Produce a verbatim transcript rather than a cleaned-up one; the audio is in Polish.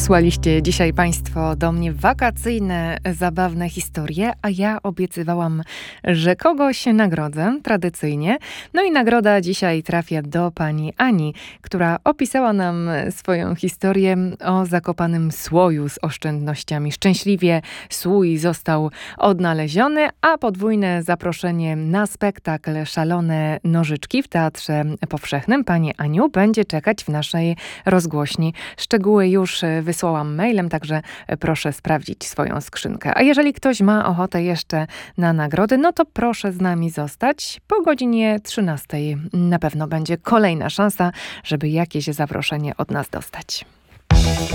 Przysłaliście dzisiaj Państwo do mnie wakacyjne, zabawne historie, a ja obiecywałam, że kogoś nagrodzę tradycyjnie. No i nagroda dzisiaj trafia do pani Ani, która opisała nam swoją historię o zakopanym słoju z oszczędnościami. Szczęśliwie słój został odnaleziony, a podwójne zaproszenie na spektakl Szalone Nożyczki w Teatrze Powszechnym pani Aniu będzie czekać w naszej rozgłośni. Szczegóły już wysłałam mailem, także proszę sprawdzić swoją skrzynkę. A jeżeli ktoś ma ochotę jeszcze na nagrody, no to proszę z nami zostać. Po godzinie trzynastej na pewno będzie kolejna szansa, żeby jakieś zaproszenie od nas dostać.